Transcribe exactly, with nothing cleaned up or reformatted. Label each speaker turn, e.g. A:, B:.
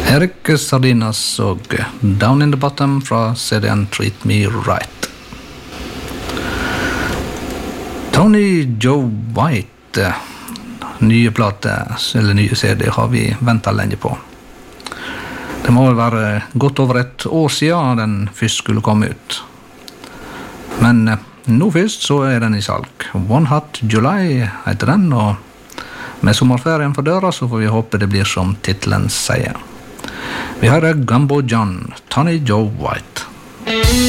A: Erik Sardinas og Down in the Bottom fra C D-en Treat Me Right. Tony Joe White, nye plate, eller nye C D, har vi ventet lenge på. Det må være godt over et år siden den først skulle komme ut. Men nå først så er den i salg. One Hot July heter den, og med sommerferien for døra så får vi håpe det blir som titlen sier. Vi hører Gumbo John, Tony Joe White.